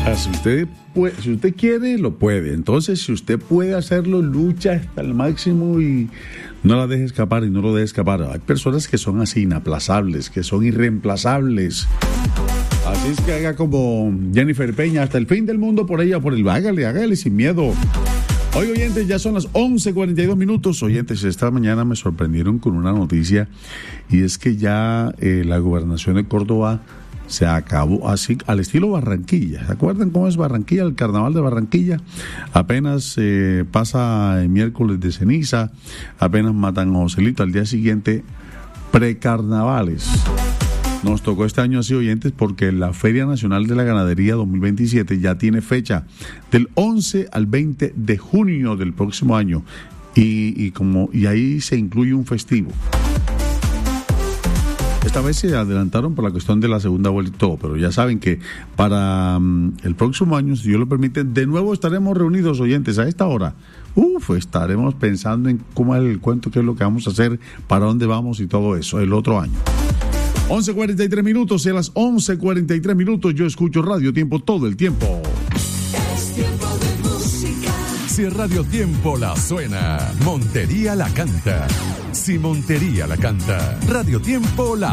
Si usted quiere, lo puede. Entonces, si usted puede hacerlo, lucha hasta el máximo y no la deje escapar y no lo deje escapar. Hay personas que son así, inaplazables, que son irreemplazables. Así es que haga como Jennifer Peña, hasta el fin del mundo por ella, por el hágale sin miedo. Hoy, oyentes, ya son las 11:42 minutos. Oyentes, esta mañana me sorprendieron con una noticia y es que ya la gobernación de Córdoba se acabó así, al estilo Barranquilla. ¿Se acuerdan cómo es Barranquilla, el carnaval de Barranquilla? Apenas pasa el miércoles de ceniza, apenas matan a Joselito, al día siguiente, precarnavales. Nos tocó este año así, oyentes, porque la Feria Nacional de la Ganadería 2027 ya tiene fecha del 11 al 20 de junio del próximo año y ahí se incluye un festivo. Esta vez se adelantaron por la cuestión de la segunda vuelta y todo, pero ya saben que para el próximo año, si Dios lo permite, de nuevo estaremos reunidos, oyentes, a esta hora. Estaremos pensando en cómo es el cuento, qué es lo que vamos a hacer, para dónde vamos y todo eso, el otro año. 11:43 minutos, y a las 11:43 minutos yo escucho Radio Tiempo todo el tiempo. Es tiempo de música. Si Radio Tiempo la suena, Montería la canta. Si Montería la canta, Radio Tiempo la